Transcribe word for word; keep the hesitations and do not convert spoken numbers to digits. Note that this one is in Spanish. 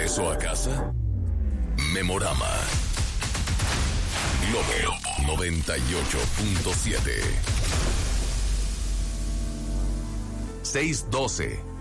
regreso a casa? Memorama. Globo noventa y ocho punto siete. seiscientos doce.